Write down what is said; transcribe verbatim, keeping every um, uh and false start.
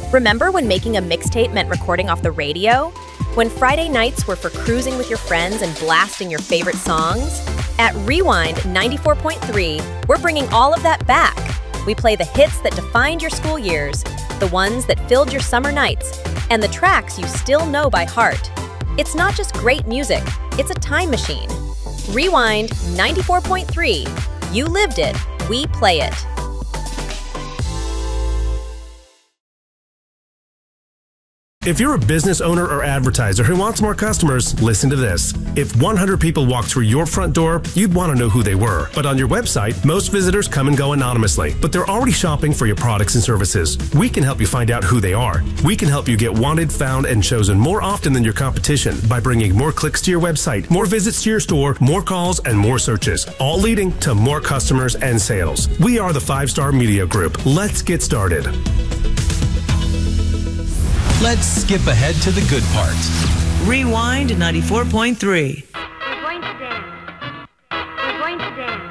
Remember when making a mixtape meant recording off the radio? When Friday nights were for cruising with your friends and blasting your favorite songs? At Rewind ninety-four point three, we're bringing all of that back. We play the hits that defined your school years, the ones that filled your summer nights, and the tracks you still know by heart. It's not just great music, it's a time machine. Rewind ninety-four point three. You lived it, we play it. If you're a business owner or advertiser who wants more customers, listen to this. If one hundred people walked through your front door, you'd want to know who they were. But on your website, most visitors come and go anonymously, but they're already shopping for your products and services. We can help you find out who they are. We can help you get wanted, found, and chosen more often than your competition by bringing more clicks to your website, more visits to your store, more calls, and more searches, all leading to more customers and sales. We are the Five Star Media Group. Let's get started. Let's skip ahead to the good part. Rewind ninety-four point three. We're going to dance. We're going to dance.